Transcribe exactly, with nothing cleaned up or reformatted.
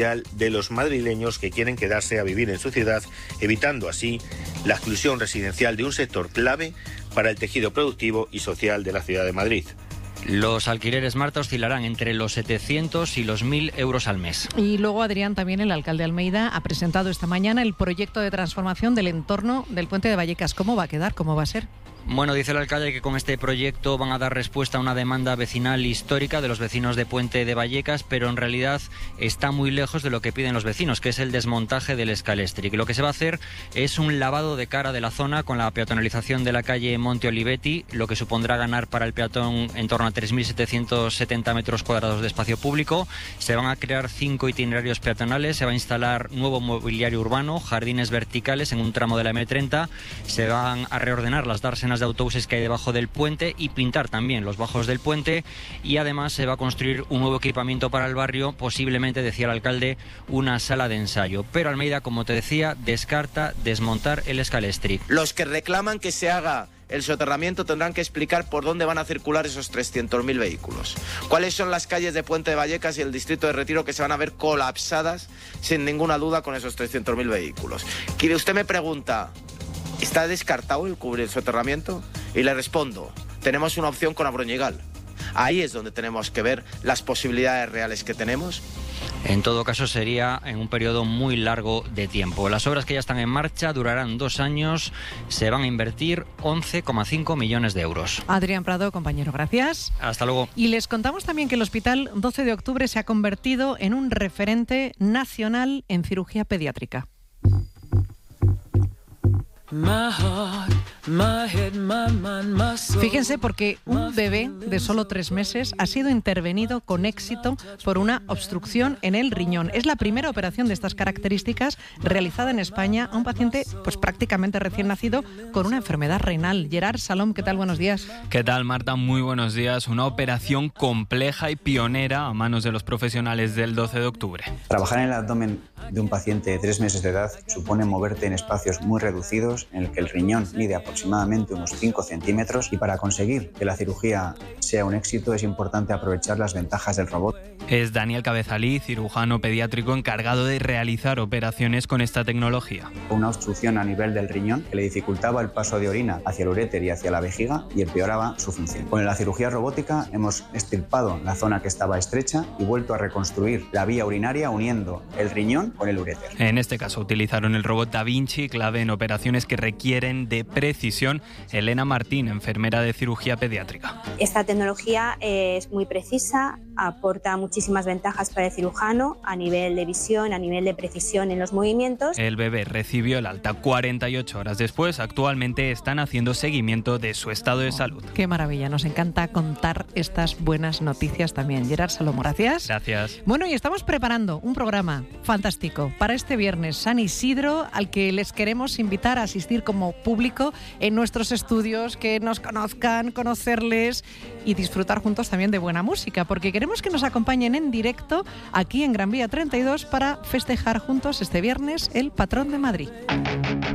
de los madrileños que quieren quedarse a vivir en su ciudad, evitando así la exclusión residencial de un sector clave para el tejido productivo y social de la ciudad de Madrid. Los alquileres, Marta, oscilarán entre los setecientos y los mil euros al mes. Y luego, Adrián, también el alcalde de Almeida ha presentado esta mañana el proyecto de transformación del entorno del puente de Vallecas. ¿Cómo va a quedar? ¿Cómo va a ser? Bueno, dice el alcalde que con este proyecto van a dar respuesta a una demanda vecinal histórica de los vecinos de Puente de Vallecas, pero en realidad está muy lejos de lo que piden los vecinos, que es el desmontaje del Scalextric. Lo que se va a hacer es un lavado de cara de la zona con la peatonalización de la calle Monte Olivetti, lo que supondrá ganar para el peatón en torno a tres mil setecientos setenta metros cuadrados de espacio público. Se van a crear cinco itinerarios peatonales, se va a instalar nuevo mobiliario urbano, jardines verticales en un tramo de la eme treinta, se van a reordenar las dársenas de autobuses que hay debajo del puente y pintar también los bajos del puente, y además se va a construir un nuevo equipamiento para el barrio, posiblemente, decía el alcalde, una sala de ensayo. Pero Almeida, como te decía, descarta desmontar el Scalextric. Los que reclaman que se haga el soterramiento tendrán que explicar por dónde van a circular esos trescientos mil vehículos. ¿Cuáles son las calles de Puente de Vallecas y el distrito de Retiro que se van a ver colapsadas sin ninguna duda con esos trescientos mil vehículos? Y usted me pregunta, ¿está descartado el cubrir el soterramiento? Y le respondo, tenemos una opción con Abroñigal. Ahí es donde tenemos que ver las posibilidades reales que tenemos. En todo caso, sería en un periodo muy largo de tiempo. Las obras que ya están en marcha durarán dos años. Se van a invertir once coma cinco millones de euros. Adrián Prado, compañero, gracias. Hasta luego. Y les contamos también que el Hospital doce de octubre se ha convertido en un referente nacional en cirugía pediátrica. Fíjense, porque un bebé de solo tres meses ha sido intervenido con éxito por una obstrucción en el riñón. Es la primera operación de estas características realizada en España a un paciente pues prácticamente recién nacido con una enfermedad renal. Gerard Salom, ¿qué tal? Buenos días. ¿Qué tal, Marta? Muy buenos días. Una operación compleja y pionera a manos de los profesionales del doce de octubre. Trabajar en el abdomen de un paciente de tres meses de edad supone moverte en espacios muy reducidos en el que el riñón mide aproximadamente unos cinco centímetros, y para conseguir que la cirugía sea un éxito es importante aprovechar las ventajas del robot. Es Daniel Cabezalí, cirujano pediátrico encargado de realizar operaciones con esta tecnología. Una obstrucción a nivel del riñón que le dificultaba el paso de orina hacia el uréter y hacia la vejiga y empeoraba su función. Con la cirugía robótica hemos extirpado la zona que estaba estrecha y vuelto a reconstruir la vía urinaria uniendo el riñón con el uréter. En este caso utilizaron el robot Da Vinci, clave en operaciones que requieren de precisión. Elena Martín, enfermera de cirugía pediátrica. Esta tecnología es muy precisa, aporta muchísimas ventajas para el cirujano a nivel de visión, a nivel de precisión en los movimientos. El bebé recibió el alta cuarenta y ocho horas después. Actualmente están haciendo seguimiento de su estado de salud. Qué maravilla, nos encanta contar estas buenas noticias también. Gerard Salomo, gracias. Gracias. Bueno, y estamos preparando un programa fantástico para este viernes, San Isidro, al que les queremos invitar a asistir como público en nuestros estudios, que nos conozcan, conocerles y disfrutar juntos también de buena música, porque queremos que nos acompañen en directo aquí en Gran Vía treinta y dos para festejar juntos este viernes el Patrón de Madrid.